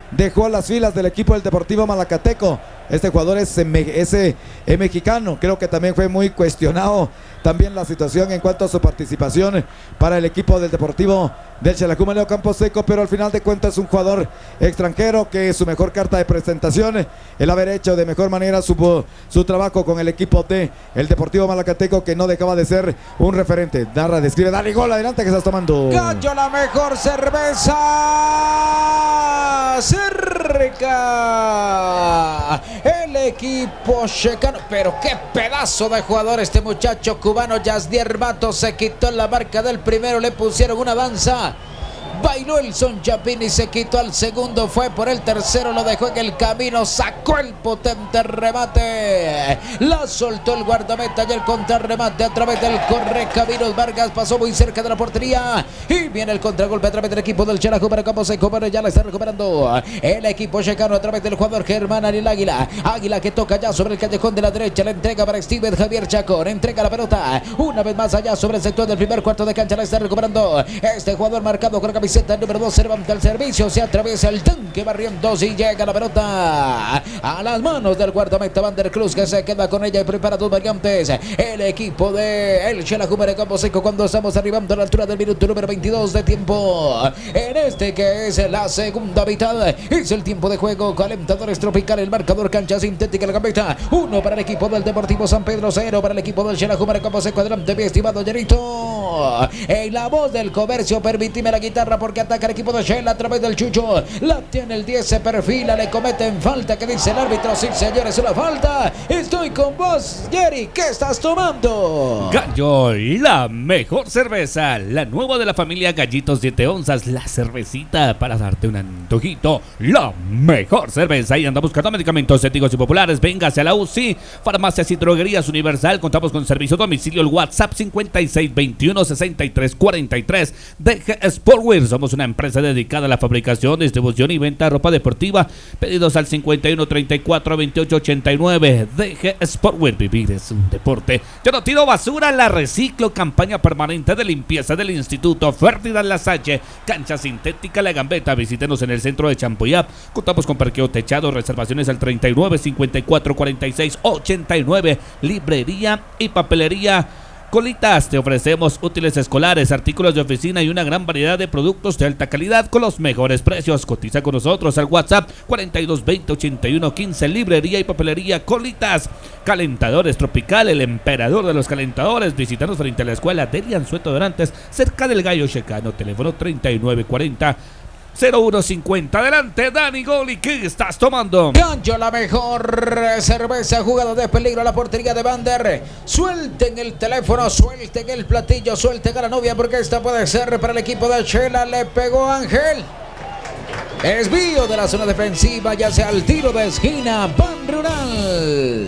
dejó las filas del equipo del Deportivo Malacateco. Este jugador es mexicano. Creo que también fue muy cuestionado también la situación en cuanto a su participación para el equipo del Deportivo del Xelajú Leo Camposeco, pero al final de cuentas es un jugador extranjero que su mejor carta de presentación, el haber hecho de mejor manera su trabajo con el equipo de el Deportivo Malacateco, que no dejaba de ser un referente. Narra, describe, dale gol, adelante, que estás tomando. Gallo, la mejor cerveza cerca el equipo checano, pero qué pedazo de jugador este muchacho cubano. Yasdier Matos se quitó la marca del primero, le pusieron una danza, bailó el son Chapín y se quitó al segundo, fue por el tercero, lo dejó en el camino, sacó el potente remate, la soltó el guardameta y el contrarremate a través del correcaminos. Vargas pasó muy cerca de la portería y viene el contragolpe a través del equipo del Xelajú para Camposeco, pero ya la está recuperando el equipo checano a través del jugador Germán Ariel Águila. Águila que toca ya sobre el callejón de la derecha, la entrega para Steven Javier Chacón, entrega la pelota una vez más allá sobre el sector del primer cuarto de cancha, la está recuperando este jugador marcado con la camiseta número 2, se levanta el servicio, se atraviesa el tanque barriendo y llega la pelota a las manos del guardameta Vander Cruz, que se queda con ella y prepara dos variantes. El equipo de el Xelajú de Camposeco cuando estamos arribando a la altura del minuto número 22 de tiempo. En este que es la segunda mitad, es el tiempo de juego, calentadores tropical, el marcador cancha sintética, la gambeta 1 para el equipo del Deportivo San Pedro, 0 para el equipo del Xelajú de Camposeco. Adelante mi estimado Yerito, en la voz del comercio, permíteme la guitarra porque ataca el equipo de Shell a través del Chucho, la tiene el 10, se perfila, le cometen falta, que dice el árbitro. Sí señores, una falta. Estoy con vos, Jerry, ¿qué estás tomando? Gallo, la mejor cerveza, la nueva de la familia Gallitos 7 onzas, la cervecita para darte un antojito, la mejor cerveza. Y anda buscando medicamentos éticos y populares, véngase a la UCI, farmacias y droguerías Universal, contamos con servicio a domicilio, el WhatsApp 5621-6343, DG Sportwear, somos una empresa dedicada a la fabricación, distribución y venta de ropa deportiva. Pedidos al 5134-2889. DG Sportwear, vivir es un deporte. Yo no tiro basura, la reciclo. Campaña permanente de limpieza del Instituto Ferdinand Lasalle. Cancha sintética La Gambeta. Visítenos en el centro de Champuyap. Contamos con parqueo techado. Reservaciones al 39-54-46-89. Librería y papelería Colitas. Te ofrecemos útiles escolares, artículos de oficina y una gran variedad de productos de alta calidad con los mejores precios. Cotiza con nosotros al WhatsApp 4220-8115. Librería y papelería Colitas. Calentadores Tropical, el emperador de los calentadores. Visítanos frente a la escuela Delian Sueto Dorantes, cerca del Gallo Checano. Teléfono 3940-0150. Adelante, Dani Goli, ¿qué estás tomando? Gallo, la mejor cerveza, jugada de peligro a la portería de Vander. Suelten el teléfono, suelten el platillo, suelten a la novia porque esta puede ser para el equipo de Chela. Le pegó Ángel. Desvío de la zona defensiva, ya sea al tiro de esquina. Ban Rural.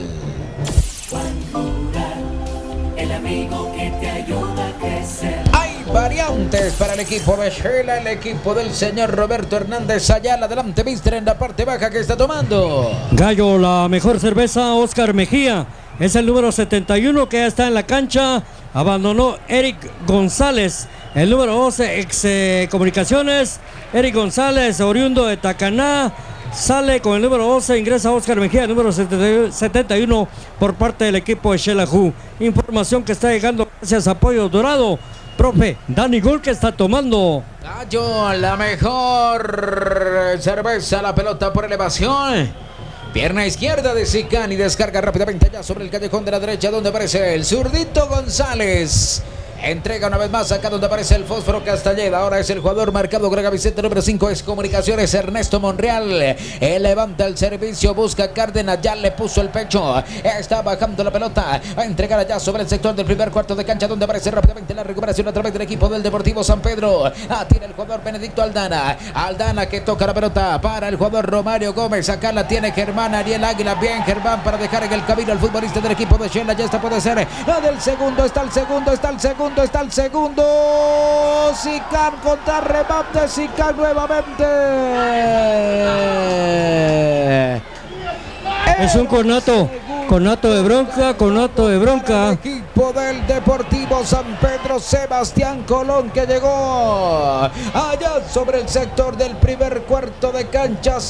El amigo que te ayuda a crecer. Hay variantes para el equipo de Shela, el equipo del señor Roberto Hernández Ayala. Adelante, mister, en la parte baja, que está tomando. Gallo, la mejor cerveza, Oscar Mejía. Es el número 71 que ya está en la cancha. Abandonó Eric González. El número 12, ex Comunicaciones. Eric González, oriundo de Tacaná. Sale con el número 12, ingresa Oscar Mejía, el número 71 por parte del equipo de Xelajú. Información que está llegando gracias a Apoyo Dorado. Profe, Dani Gol, que está tomando. Gallo, la mejor cerveza, la pelota por elevación. Pierna izquierda de Sicán y descarga rápidamente allá sobre el callejón de la derecha, donde aparece el zurdito González. Entrega una vez más acá donde aparece el Fósforo Castañeda. Ahora es el jugador marcado con la camiseta número 5. Es Comunicaciones, Ernesto Monreal. Levanta el servicio, busca Cárdenas. Ya le puso el pecho. Está bajando la pelota. Va a entregar allá sobre el sector del primer cuarto de cancha, donde aparece rápidamente la recuperación a través del equipo del Deportivo San Pedro. Tiene el jugador Benedicto Aldana. Aldana que toca la pelota para el jugador Romario Gómez. Acá la tiene Germán Ariel Águila. Bien, Germán, para dejar en el camino al futbolista del equipo de Shela. Ya esta puede ser la del segundo. Está el segundo. Está el segundo. Sicán contra remate. Sicán nuevamente. Es un conato de bronca. El equipo del Deportivo San Pedro, Sebastián Colón, que llegó allá sobre el sector del primer cuarto de cancha.